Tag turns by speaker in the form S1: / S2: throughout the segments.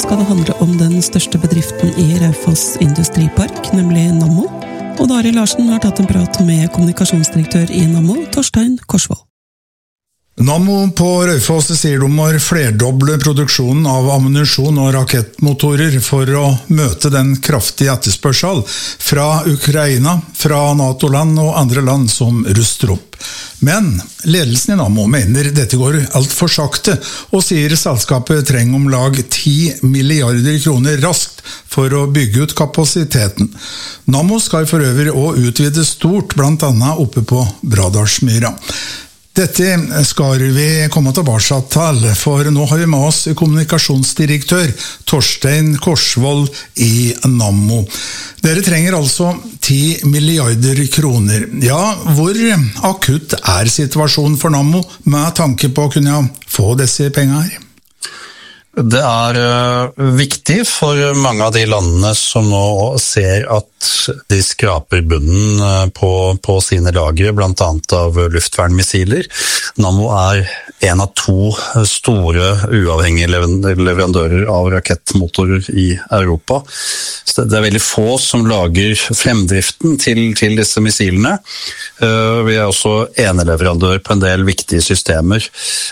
S1: skal det handle om den største bedriften i Raufoss Industripark, nemlig Nammo. Og Dari Larsen har tatt en prat med kommunikasjonsdirektør i Nammo, Torstein Korsvold.
S2: Nammo på Raufoss sier de må flerdoble produksjonen av ammunisjon og rakettmotorer for å møte den kraftige etterspørsel fra Ukraina, fra NATO-land og andre land som ruster opp. Men ledelsen i Nammo mener dette går alt for sakte, og sier selskapet trenger om lag 10 milliarder kroner raskt for å bygge ut kapasiteten. Nammo skal for øvrig også utvide stort, blant annet oppe på Bradalsmyra. Dette skal vi komme tilbake til, for nå har vi med oss kommunikasjonsdirektør Torstein Korsvold i Nammo. Dere trenger altså 10 milliarder kroner. Ja, hvor akutt er situasjonen for Nammo med tanke på å kunne få disse pengene her?
S3: Det er viktig for mange av de landene som nå ser at de skraper bunnen på sine lagre, blant annet av luftvernmissiler. Nammo er en av 2 store uavhengige leverandører av rakettmotorer i Europa. Så det er veldig få som lager fremdriften til disse missilene. Vi er også eneleverandør på en del viktige systemer,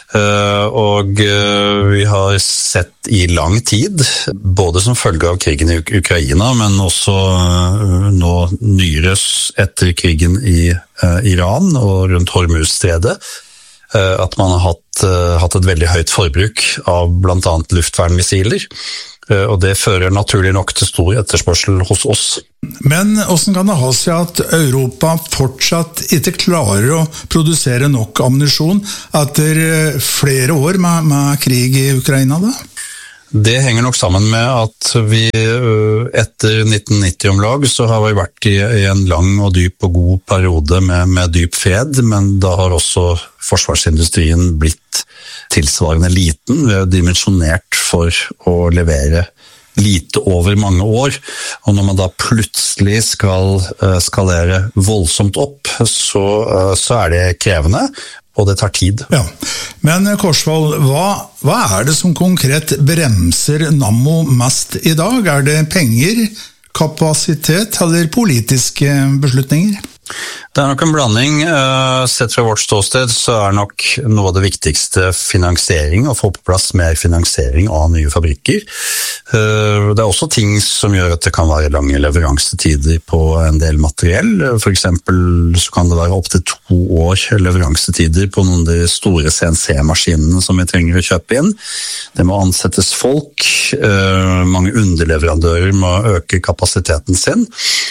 S3: og vi har sett i lang tid, både som følge av krigen i Ukraina, men også nå nyere etter krigen i Iran og rundt Hormuzstredet, at man har hatt et veldig høyt forbruk av blant annet luftvernmissiler, og det fører naturlig nok til stor etterspørsel hos oss.
S2: Men hvordan kan det ha seg at Europa fortsatt ikke klarer å produsere nok ammunisjon etter flere år med krig i Ukraina da?
S3: Det henger nok sammen med at vi etter 1990 om lag så har vi vært i en lang og dyp og god periode med dyp fred, men da har også forsvarsindustrien blitt tilsvarende liten. Vi er dimensjonert for å levere lite over mange år, og når man da plutselig skal skalere voldsomt opp, så er det krevende. Og det tar tid.
S2: Ja, men Korsvold, hva er det som konkret bremser Nammo mest i dag? Er det penger, kapasitet eller politiske beslutninger?
S3: Det er nok en blanding. Sett fra vårt ståsted så er nok noe av det viktigste finansiering, å få på plass mer finansiering av nye fabrikker. Det er også ting som gjør at det kan være lange leveransetider på en del materiell. For eksempel så kan det være opp til 2 år leveransetider på noen av de store CNC-maskinene som vi trenger å kjøpe inn. Det må ansettes folk, mange underleverandører må øke kapasiteten sin,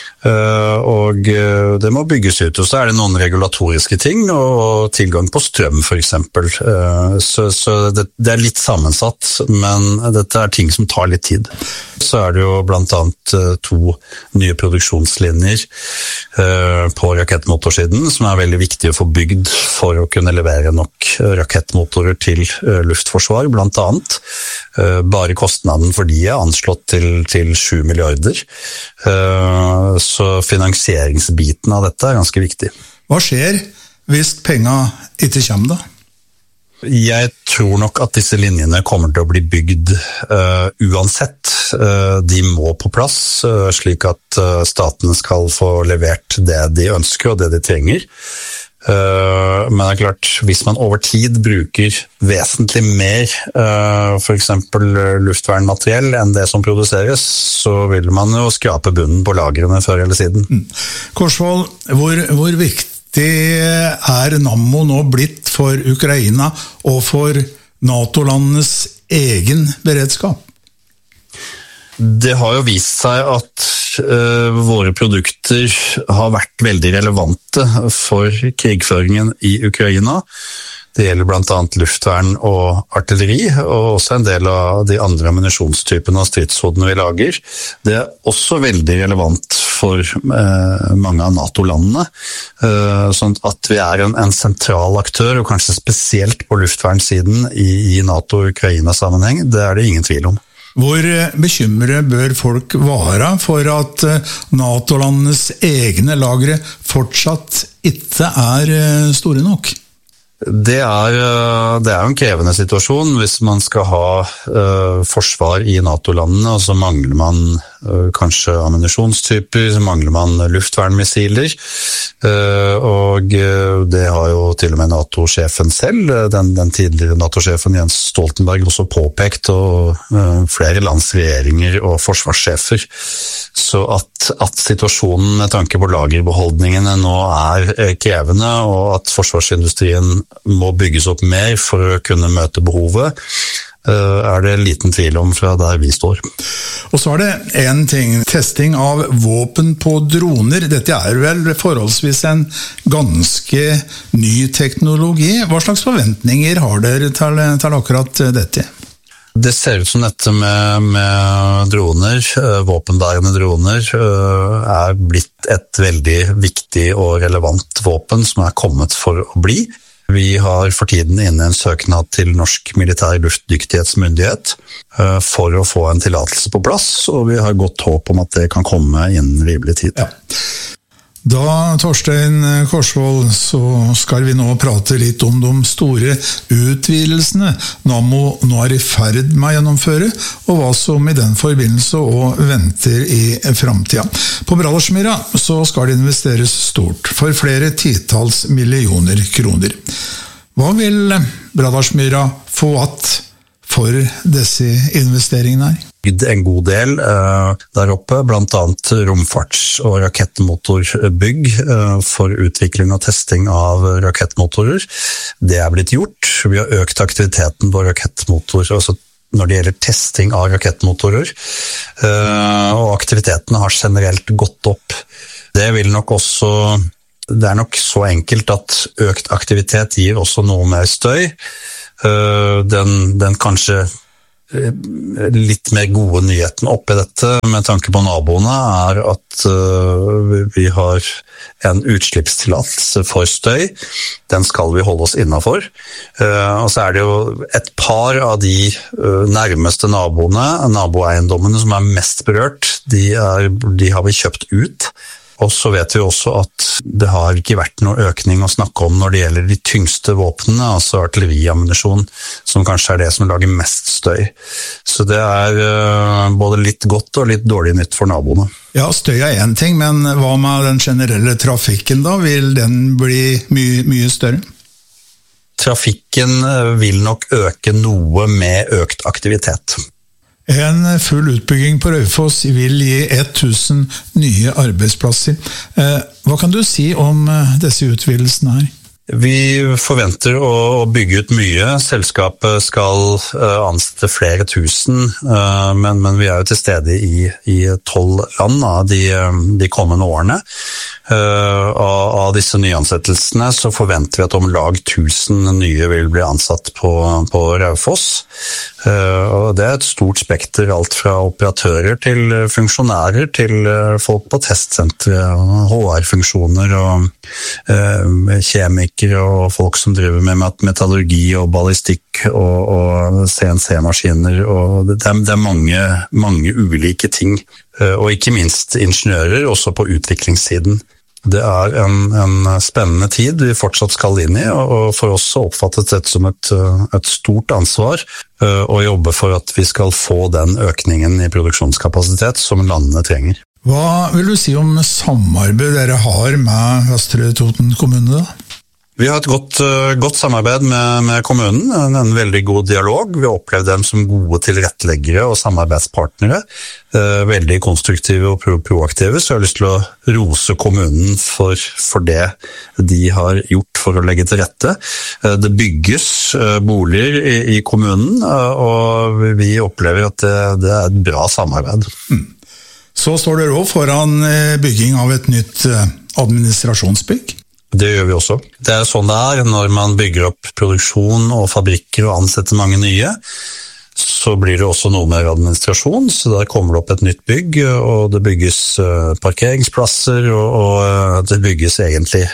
S3: og det må bygges ut. Og så er det noen regulatoriske ting, og tilgang på strøm for eksempel. Så det er litt sammensatt, men dette er ting som tar litt tid. Så er det jo blant annet 2 nye produksjonslinjer på rakettmotorsiden, som er veldig viktige å få bygd for å kunne levere nok rakettmotorer til luftforsvar, blant annet. Bare kostnaden for de er anslått til 7 milliarder. Så finansieringsbiten av dette er ganske viktig.
S2: Hva skjer hvis penga ikke kommer da?
S3: Jeg tror nok at disse linjene kommer til å bli bygd uansett. De må på plass, slik at statene skal få levert det de ønsker og det de trenger. Men det er klart, hvis man over tid bruker vesentlig mer for eksempel luftvernmateriell enn det som produseres, så vil man jo skrape bunnen på lagrene før eller siden.
S2: Korsvold, hvor viktig er Nammo nå blitt for Ukraina og for NATO-landenes egen beredskap?
S3: Det har jo vist seg at våre produkter har vært veldig relevante for krigføringen i Ukraina. Det gjelder blant annet luftvern og artilleri, og også en del av de andre ammunisjonstypene og stridshodene vi lager. Det er også veldig relevant for mange av NATO-landene, sånn at vi er en sentral aktør, og kanskje spesielt på luftvernsiden i NATO-Ukraina-sammenheng, det er det ingen tvil om.
S2: Hvor bekymret bør folk være for at NATO-landenes egne lagre fortsatt ikke er store nok?
S3: Det er en krevende situasjon hvis man skal ha forsvar i NATO-landene, og så mangler man kanskje ammunisjonstyper, så mangler man luftvernmissiler, og det har jo til og med NATO-sjefen selv, den tidligere NATO-sjefen Jens Stoltenberg også påpekt, og flere lands regjeringer og forsvarssjefer. Så at situasjonen med tanke på lagerbeholdningene nå er krevende, og at forsvarsindustrien må bygges opp mer for å kunne møte behovet, er det liten tvil om fra der vi står.
S2: Og så er det en ting, testing av våpen på droner. Dette er vel forholdsvis en ganske ny teknologi. Hva slags forventninger har dere til akkurat dette?
S3: Det ser ut som dette med droner, våpenbærende droner, er blitt et veldig viktig og relevant våpen som er kommet for å bli. Vi har for tiden inne en søknad til Norsk Militær Luftdyktighetsmyndighet for å få en tillatelse på plass, og vi har godt håp om at det kan komme innen rimelig tid.
S2: Ja. Da, Torstein Korsvold, så skal vi nå prate litt om de store utvidelsene Nammo nå er i ferd med å gjennomføre, og hva som i den forbindelse og venter i fremtiden. På Baldersmyra så skal det investeres stort, for flere titalls millioner kroner. Hva vil Baldersmyra få att for disse investeringene her?
S3: En god del der oppe, blant annet romfarts- og rakettmotorbygg for utvikling og testing av rakettmotorer. Det er blitt gjort. Vi har økt aktiviteten på rakettmotorer, altså når det gjelder testing av rakettmotorer, og aktiviteten har generelt gått opp. Det er nok så enkelt at økt aktivitet gir også noe mer støy. Den kanskje litt mer gode nyheten oppi dette med tanke på naboene er at vi har en utslippstillatelse for støy. Den skal vi holde oss innenfor. Og så er det jo et par av de nærmeste naboeiendommene som er mest berørt, de har vi kjøpt ut. Og så vet vi også at det har ikke vært noe økning å snakke om når det gjelder de tyngste våpnene, altså artilleriammunisjon, som kanskje er det som lager mest støy. Så det er både litt godt og litt dårlig nytt for naboene.
S2: Ja, støy er en ting, men hva med den generelle trafikken da? Vil den bli mye større?
S3: Trafikken vil nok øke noe med økt aktivitet.
S2: En full utbygging på Raufoss vil gi 1000 nye arbeidsplasser. Hva kan du si om disse utvidelsene her?
S3: Vi forventer å bygge ut mye. Selskapet skal ansette flere tusen, men vi er jo til stede i 12 land de kommende årene. Av disse nyansettelsene så forventer vi at om lag 1000 nye vil bli ansatt på Raufoss. Og det er et stort spekter, alt fra operatører til funksjonærer til folk på testsentre, HR-funksjoner og kjemikere og folk som driver med metallurgi og ballistikk og CNC-maskiner. Og det er mange ulike ting, og ikke minst ingeniører også på utviklingssiden. Det er en spennende tid vi fortsatt skal inn i, og for oss så oppfattet dette som et stort ansvar å jobbe for at vi skal få den økningen i produksjonskapasitet som landene trenger.
S2: Hva vil du si om samarbeid dere har med Vestre Toten kommune da?
S3: Vi har et godt samarbeid med kommunen, en veldig god dialog. Vi har opplevd dem som gode tilretteleggere og samarbeidspartnere, veldig konstruktive og proaktive, så jeg har lyst til å rose kommunen for det de har gjort for å legge til rette. Det bygges boliger i kommunen, og vi opplever at det er et bra samarbeid.
S2: Så står dere også foran bygging av et nytt administrasjonsbygg.
S3: Det gjør vi også. Det er sånn det er når man bygger opp produksjon og fabrikker og ansetter mange nye. Så blir det også noe mer administrasjon, så der kommer det opp et nytt bygg, og det bygges parkeringsplasser, og det bygges egentlig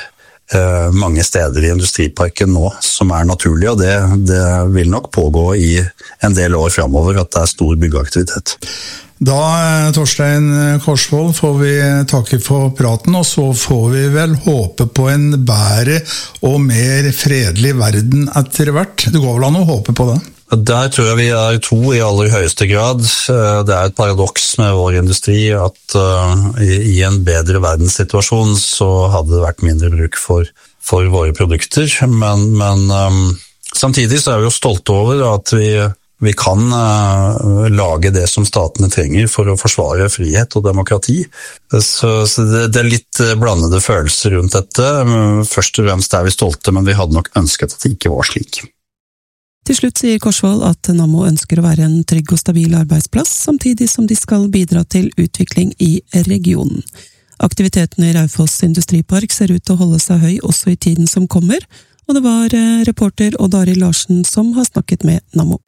S3: mange steder i industriparken nå som naturlig, og det vil nok pågå i en del år fremover at det stor byggeaktivitet.
S2: Da, Torstein Korsvold, får vi takke for praten, og så får vi vel håpe på en bedre og mer fredelig verden etter hvert. Det går vel an å håpe på det?
S3: Der tror jeg vi to i aller høyeste grad. Det et paradoks med vår industri at i en bedre verdenssituasjon så hadde det vært mindre bruk for våre produkter, men samtidig så vi jo stolte over at vi kan lage det som statene trenger for å forsvare frihet og demokrati. Så det litt blandede følelser rundt dette. Først og fremst vi stolte, men vi hadde nok ønsket at det ikke var slik.
S1: Til slutt sier Korsvold at Nammo ønsker å være en trygg og stabil arbeidsplass, samtidig som de skal bidra til utvikling i regionen. Aktiviteten i Raufoss Industripark ser ut til å holde seg høy også i tiden som kommer, og det var reporter Odd Arild Larsen som har snakket med Nammo.